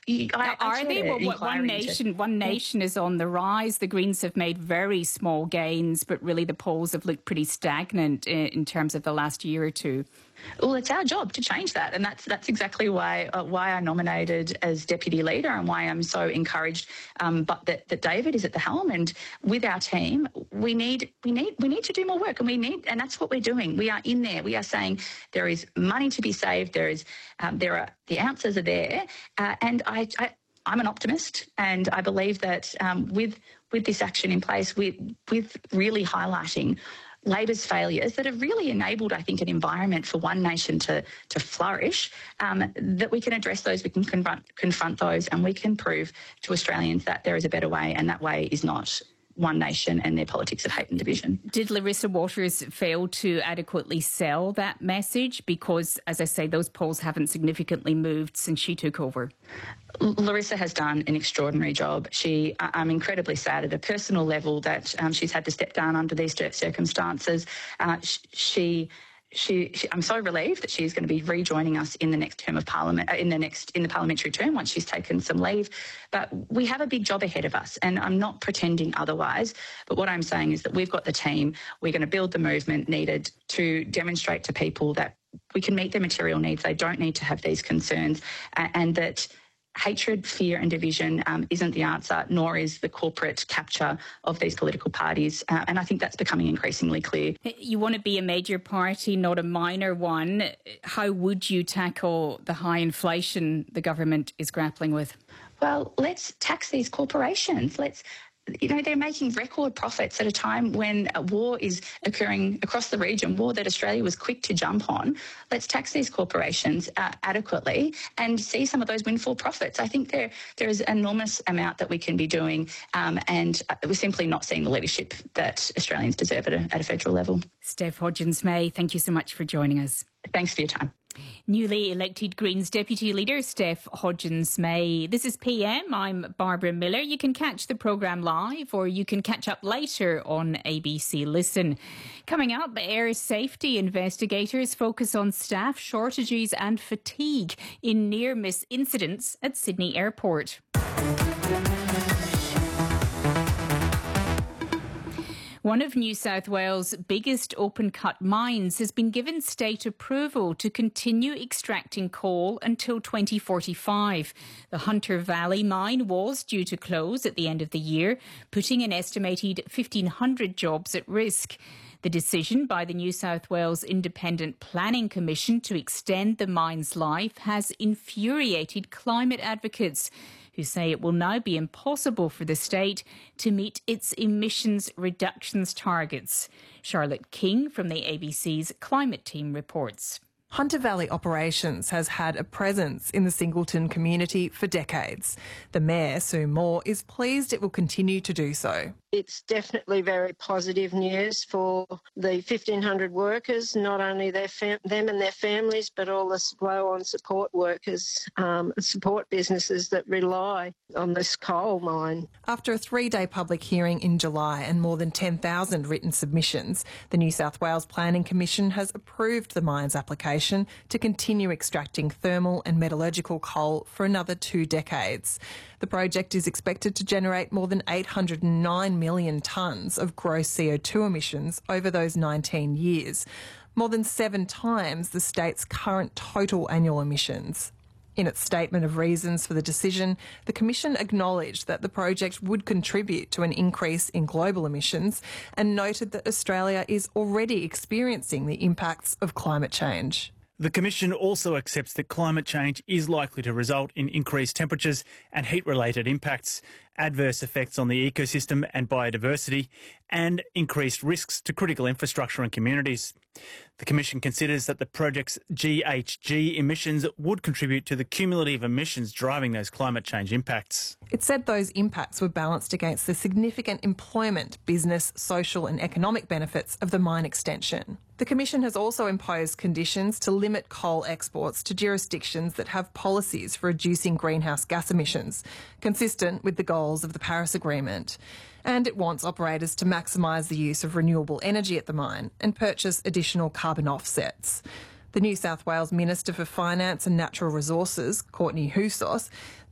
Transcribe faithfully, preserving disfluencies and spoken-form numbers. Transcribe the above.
I, I Are they? Well, one nation, into, one nation yeah. is on the rise. The Greens have made very small gains, but really the polls have looked pretty stagnant in, in terms of the last year or two. Well, it's our job to change that, and that's that's exactly why uh, why I nominated as deputy leader, and why I'm so encouraged. Um, but that, that David is at the helm, and with our team, we need we need we need to do more work, and we need, and that's what we're doing. We are in there. We are saying there is money to be saved. There is um, there are the answers are there, uh, and I, I I'm an optimist, and I believe that um, with with this action in place, with with really highlighting Labor's failures that have really enabled, I think, an environment for one nation to to flourish, um, that we can address those, we can confront, confront those, and we can prove to Australians that there is a better way, and that way is not one nation and their politics of hate and division. Did Larissa Waters fail to adequately sell that message? Because, as I say, those polls haven't significantly moved since she took over. Larissa has done an extraordinary job. She, I'm incredibly sad at a personal level that um, she's had to step down under these circumstances. Uh, she... She, she, I'm so relieved that she's going to be rejoining us in the next term of Parliament, uh, in the next in the parliamentary term once she's taken some leave. But we have a big job ahead of us, and I'm not pretending otherwise. But what I'm saying is that we've got the team. We're going to build the movement needed to demonstrate to people that we can meet their material needs. They don't need to have these concerns, uh, and that hatred, fear and division um, isn't the answer, nor is the corporate capture of these political parties. Uh, and I think that's becoming increasingly clear. You want to be a major party, not a minor one. How would you tackle the high inflation the government is grappling with? Well, let's tax these corporations. Let's You know, they're making record profits at a time when a war is occurring across the region, war that Australia was quick to jump on. Let's tax these corporations uh, adequately and see some of those windfall profits. I think there there is an enormous amount that we can be doing, um, and we're simply not seeing the leadership that Australians deserve at a, at a federal level. Steph Hodgins-May, thank you so much for joining us. Thanks for your time. Newly elected Greens Deputy Leader Steph Hodgins-May. This is P M. I'm Barbara Miller. You can catch the programme live, or you can catch up later on A B C Listen. Coming up, air safety investigators focus on staff shortages and fatigue in near-miss incidents at Sydney Airport. One of New South Wales' biggest open-cut mines has been given state approval to continue extracting coal until twenty forty-five. The Hunter Valley mine was due to close at the end of the year, putting an estimated fifteen hundred jobs at risk. The decision by the New South Wales Independent Planning Commission to extend the mine's life has infuriated climate advocates, who say it will now be impossible for the state to meet its emissions reductions targets. Charlotte King from the A B C's Climate Team reports. Hunter Valley Operations has had a presence in the Singleton community for decades. The Mayor, Sue Moore, is pleased it will continue to do so. It's definitely very positive news for the fifteen hundred workers, not only their fam- them and their families, but all the flow-on support workers, um, support businesses that rely on this coal mine. After a three-day public hearing in July and more than ten thousand written submissions, the New South Wales Planning Commission has approved the mine's application to continue extracting thermal and metallurgical coal for another two decades. The project is expected to generate more than eight hundred nine million tonnes of gross C O two emissions over those nineteen years, more than seven times the state's current total annual emissions. In its statement of reasons for the decision, the Commission acknowledged that the project would contribute to an increase in global emissions and noted that Australia is already experiencing the impacts of climate change. The Commission also accepts that climate change is likely to result in increased temperatures and heat-related impacts, adverse effects on the ecosystem and biodiversity, and increased risks to critical infrastructure and communities. The Commission considers that the project's G H G emissions would contribute to the cumulative emissions driving those climate change impacts. It said those impacts were balanced against the significant employment, business, social and economic benefits of the mine extension. The Commission has also imposed conditions to limit coal exports to jurisdictions that have policies for reducing greenhouse gas emissions, consistent with the goals of the Paris Agreement. And it wants operators to maximise the use of renewable energy at the mine and purchase additional carbon offsets. The New South Wales Minister for Finance and Natural Resources, Courtney Houssos,